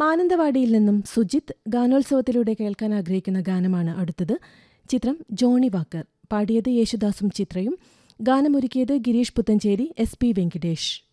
മാനന്തവാടിയിൽ നിന്നും സുജിത്ത് ഗാനോത്സവത്തിലൂടെ കേൾക്കാൻ ആഗ്രഹിക്കുന്ന ഗാനമാണ് അടുത്തത്. ചിത്രം ജോണി വാക്കർ. പാടിയത് യേശുദാസും ചിത്രയും. ഗാനമൊരുക്കിയത് ഗിരീഷ് പുത്തഞ്ചേരി, SP വെങ്കിടേഷ്.